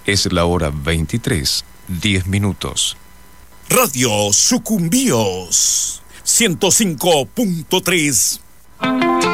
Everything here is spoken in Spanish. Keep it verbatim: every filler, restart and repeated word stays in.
Es la hora veintitrés, diez minutos. Radio Sucumbíos, ciento cinco punto tres.